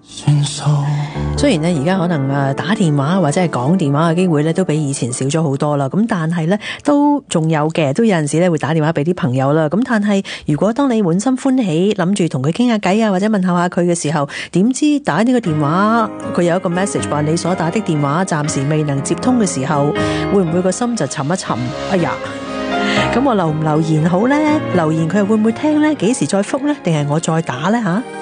雖然咧而家可能打電話或者係講電話嘅機會咧都比以前少咗好多啦，咁但係咧都仲有嘅，都有陣時咧會打電話俾啲朋友啦。咁但係如果當你滿心歡喜諗住同佢傾下偈啊，或者問候下佢嘅時候，點知打呢個電話佢有一個 message 話你所打的電話暫時未能接通嘅時候，會唔會個心就沉一沉？哎呀！咁我留唔留言好呢？留言佢又會唔會聽呢？幾時再覆呢？定係我再打呢？吓？